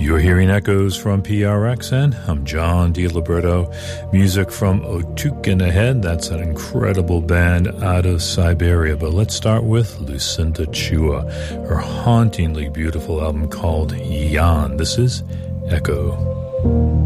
You're hearing echoes from PRXN. I'm John DiLiberto. Music from Otuk Ahead. That's an incredible band out of Siberia. But let's start with Lucinda Chua, her hauntingly beautiful album called Yan. This is Echo.